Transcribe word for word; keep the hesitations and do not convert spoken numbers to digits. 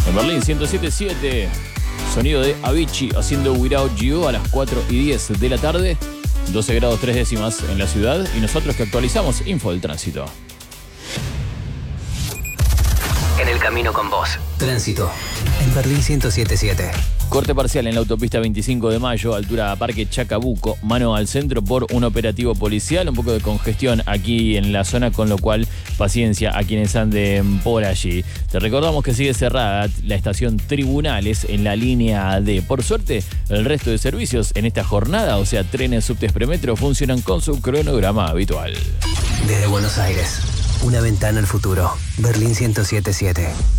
En Berlín ciento siete punto siete, sonido de Avicii haciendo Without You a las cuatro y diez de la tarde, doce grados tres décimas en la ciudad y nosotros que actualizamos info del tránsito. En el camino con vos. Tránsito. En Berlín ciento siete punto siete. Corte parcial en la autopista veinticinco de mayo, altura Parque Chacabuco, mano al centro por un operativo policial, un poco de congestión aquí en la zona, con lo cual paciencia a quienes anden por allí. Te recordamos que sigue cerrada la estación Tribunales en la línea D. Por suerte, el resto de servicios en esta jornada, o sea, trenes, subtes, premetro, funcionan con su cronograma habitual. Desde Buenos Aires, una ventana al futuro. Berlín ciento siete punto siete.